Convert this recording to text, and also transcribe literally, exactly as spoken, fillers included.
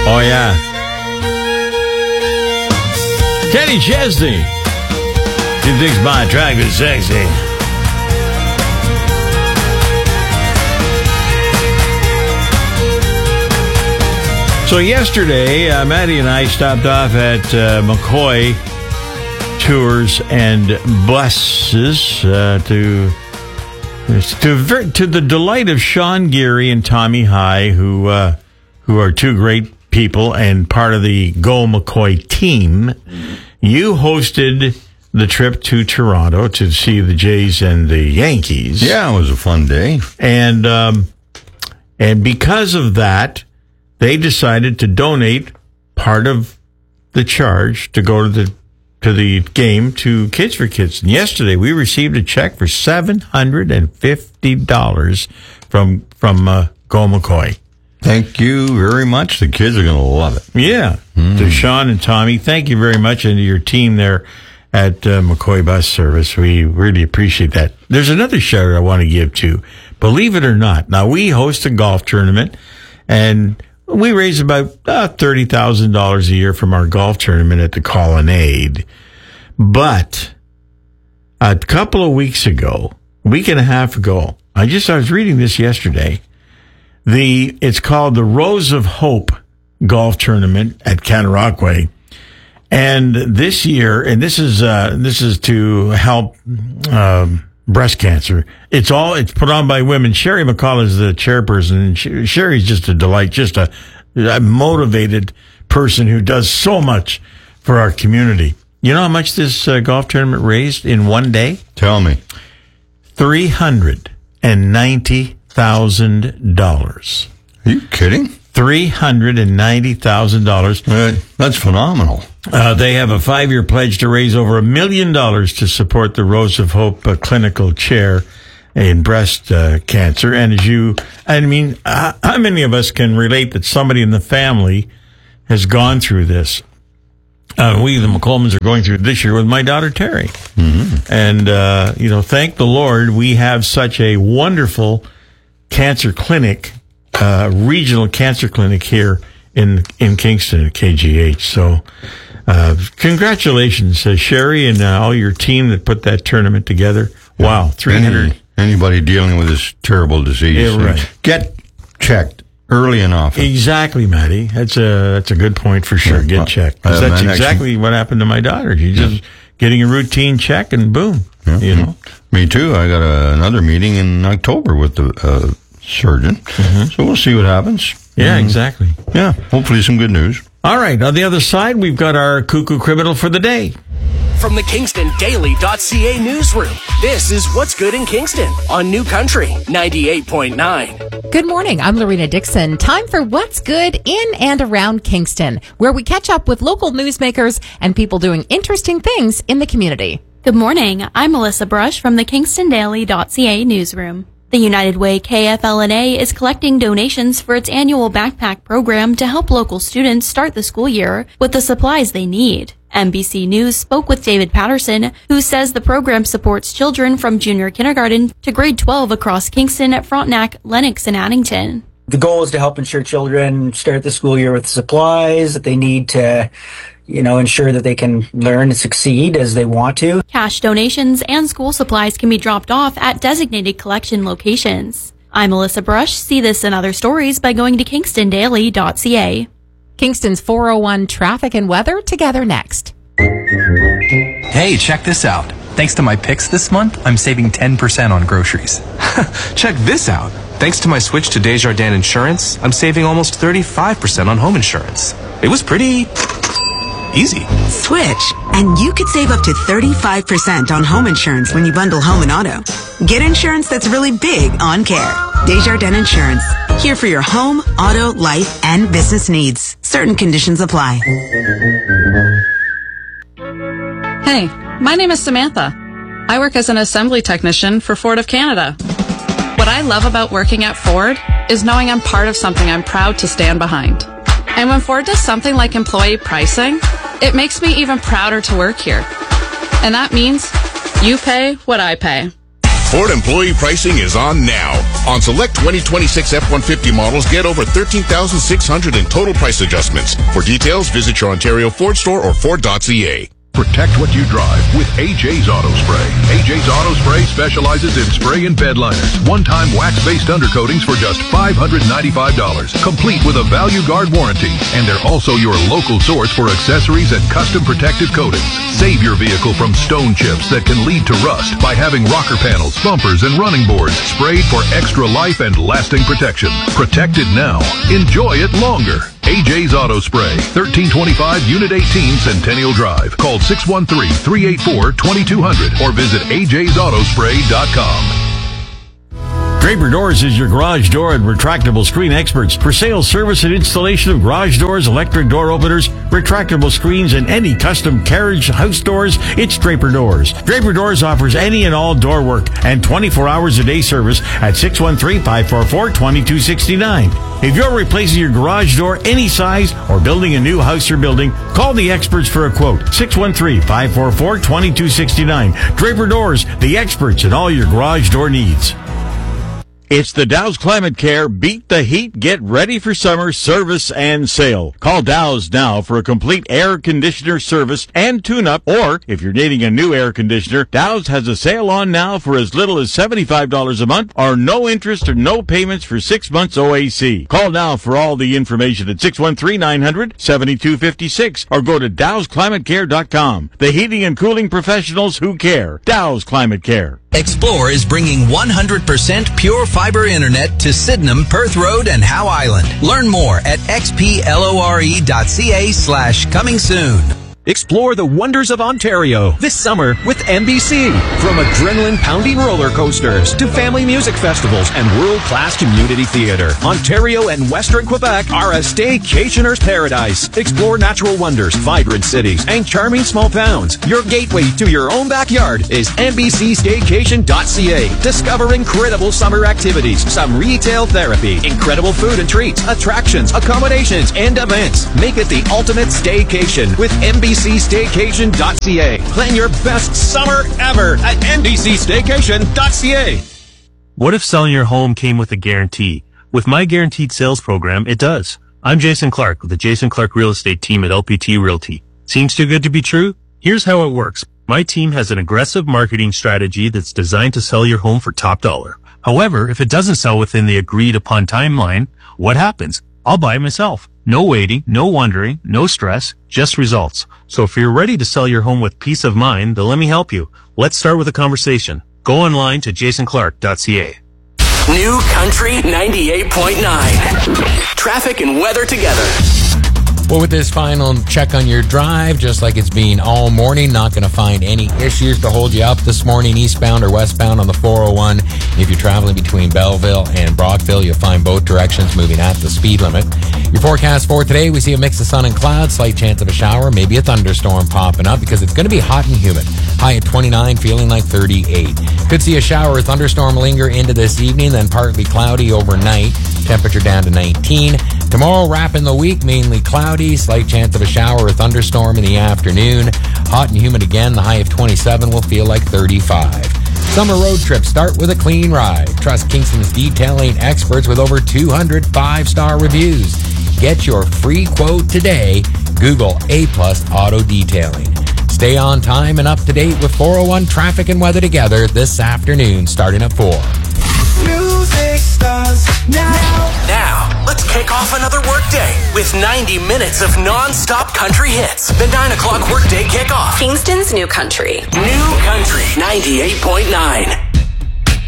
Oh, yeah. Kenny Chesney. He thinks my track is sexy. So yesterday, uh, Maddie and I stopped off at uh, McCoy Tours and Buses uh, to to to the delight of Sean Geary and Tommy High, who uh, who are two great people and part of the Go McCoy team. Mm-hmm. You hosted the trip to Toronto to see the Jays and the Yankees. Yeah, it was a fun day, and um, and because of that, they decided to donate part of the charge to go to the to the game to Kids for Kids. And yesterday, we received a check for seven hundred fifty dollars from from uh, Go McCoy. Thank you very much. The kids are going to love it. Yeah. Mm. To Sean and Tommy, thank you very much, and to your team there at uh, McCoy Bus Service. We really appreciate that. There's another shout I want to give to, believe it or not. Now, we host a golf tournament, and we raise about uh, thirty thousand dollars a year from our golf tournament at the Colonnade. But a couple of weeks ago, a week and a half ago, I just I was reading this yesterday. The it's called the Rose of Hope Golf Tournament at Cataraqui. And this year, and this is uh, this is to help um, breast cancer. It's all it's put on by women. Sherry McCall is the chairperson, and she, Sherry's just a delight, just a, a motivated person who does so much for our community. You know how much this uh, golf tournament raised in one day? Tell me, three hundred and ninety thousand dollars. Are you kidding? Three hundred and ninety thousand dollars. Uh, that's phenomenal. Uh, they have a five-year pledge to raise over a million dollars to support the Rose of Hope uh, clinical chair in breast uh, cancer. And as you, I mean, uh, how many of us can relate that somebody in the family has gone through this? Uh, we, the McColmans, are going through it this year with my daughter, Terry. Mm-hmm. And, uh, you know, thank the Lord, we have such a wonderful cancer clinic, uh, regional cancer clinic here in, in Kingston at K G H. So, uh, congratulations, uh, Sherry and uh, all your team that put that tournament together. Wow. three hundred. Any, anybody dealing with this terrible disease, yeah, right. Get checked early and often. Exactly, Maddie. That's a, that's a good point for sure. Get checked. Because uh, that's exactly actually, what happened to my daughter. She's yeah. just getting a routine check and boom. Yeah. You know? Me too. I got a, another meeting in October with the, uh, surgeon. Mm-hmm. So we'll see what happens. Yeah, mm-hmm. exactly. Yeah, hopefully some good news. All right, on the other side, we've got our cuckoo criminal for the day. From the Kingston Daily dot C A newsroom, this is What's Good in Kingston on New Country ninety-eight point nine. Good morning. I'm Lorena Dixon. Time for What's Good in and around Kingston, where we catch up with local newsmakers and people doing interesting things in the community. Good morning. I'm Melissa Brush from the Kingston Daily dot C A newsroom. The United Way K F L N A is collecting donations for its annual backpack program to help local students start the school year with the supplies they need. N B C News spoke with David Patterson, who says the program supports children from junior kindergarten to grade twelve across Kingston, Frontenac, Lennox, and Addington. The goal is to help ensure children start the school year with supplies that they need to, you know, ensure that they can learn and succeed as they want to. Cash donations and school supplies can be dropped off at designated collection locations. I'm Melissa Brush. See this and other stories by going to Kingston Daily dot C A. Kingston's four oh one traffic and weather together next. Hey, check this out. Thanks to my picks this month, I'm saving ten percent on groceries. Check this out. Thanks to my switch to Desjardins Insurance, I'm saving almost thirty-five percent on home insurance. It was pretty easy. Switch, and you could save up to thirty-five percent on home insurance when you bundle home and auto. Get insurance that's really big on care. Desjardins Insurance, here for your home, auto, life, and business needs. Certain conditions apply. Hey, my name is Samantha. I work as an assembly technician for Ford of Canada. What I love about working at Ford is knowing I'm part of something I'm proud to stand behind. And when Ford does something like employee pricing, it makes me even prouder to work here. And that means you pay what I pay. Ford employee pricing is on now. On select twenty twenty-six F one fifty models, get over thirteen thousand six hundred in total price adjustments. For details, visit your Ontario Ford store or Ford dot C A. Protect what you drive with A J's Auto Spray. A J's Auto Spray specializes in spray and bed liners. One-time wax-based undercoatings for just five hundred ninety-five dollars. Complete with a Value Guard warranty. And they're also your local source for accessories and custom protective coatings. Save your vehicle from stone chips that can lead to rust by having rocker panels, bumpers, and running boards sprayed for extra life and lasting protection. Protect it now. Enjoy it longer. A J's Auto Spray, thirteen twenty-five Unit eighteen Centennial Drive. Call six one three, three eight four, two two zero zero or visit a j's auto spray dot com. Draper Doors is your garage door and retractable screen experts. For sales, service, and installation of garage doors, electric door openers, retractable screens, and any custom carriage house doors, it's Draper Doors. Draper Doors offers any and all door work and twenty-four hours a day service at six one three, five four four, two two six nine. If you're replacing your garage door any size or building a new house or building, call the experts for a quote. six one three, five four four, two two six nine. Draper Doors, the experts in all your garage door needs. It's the Dow's Climate Care Beat the Heat, Get Ready for Summer service and sale. Call Dow's now for a complete air conditioner service and tune-up, or if you're needing a new air conditioner, Dow's has a sale on now for as little as seventy-five dollars a month or no interest or no payments for six months O A C. Call now for all the information at six one three, nine hundred, seventy-two fifty-six or go to dows climate care dot com. The heating and cooling professionals who care. Dow's Climate Care. Explore is bringing one hundred percent pure fiber internet to Sydenham, Perth Road, and Howe Island. Learn more at xplore.ca slash coming soon. Explore the wonders of Ontario this summer with N B C. From adrenaline-pounding roller coasters to family music festivals and world-class community theater, Ontario and Western Quebec are a staycationer's paradise. Explore natural wonders, vibrant cities, and charming small towns. Your gateway to your own backyard is N B C staycation dot C A. Discover incredible summer activities, some retail therapy, incredible food and treats, attractions, accommodations, and events. Make it the ultimate staycation with N B C staycation dot C A. Plan your best summer ever at N B C staycation dot C A. What if selling your home came with a guarantee? With my guaranteed sales program, it does. I'm Jason Clark with the Jason Clark Real Estate team at L P T Realty. Seems too good to be true? Here's how it works. My team has an aggressive marketing strategy that's designed to sell your home for top dollar. However, if it doesn't sell within the agreed upon timeline, what happens? I'll buy it myself. No waiting, no wondering, no stress, just results. So if you're ready to sell your home with peace of mind, then let me help you. Let's start with a conversation. Go online to jason clark dot C A. New Country ninety-eight point nine. Traffic and weather together. Well, with this final check on your drive, just like it's been all morning, not going to find any issues to hold you up this morning, eastbound or westbound on the four oh one. If you're traveling between Belleville and Brockville, you'll find both directions moving at the speed limit. Your forecast for today, we see a mix of sun and clouds, slight chance of a shower, maybe a thunderstorm popping up because it's going to be hot and humid. High at twenty-nine, feeling like thirty-eight. Could see a shower or thunderstorm linger into this evening, then partly cloudy overnight. Temperature down to nineteen. Tomorrow, wrapping the week, mainly cloudy, slight chance of a shower or thunderstorm in the afternoon. Hot and humid again, the high of twenty-seven will feel like thirty-five. Summer road trips start with a clean ride. Trust Kingston's detailing experts with over two hundred five-star reviews. Get your free quote today. Google A Plus Auto Detailing. Stay on time and up to date with four oh one traffic and weather together this afternoon, starting at four. Music starts now. Now, let's kick off another workday with ninety minutes of non-stop country hits. The nine o'clock workday kickoff. Kingston's New Country. New Country ninety-eight point nine.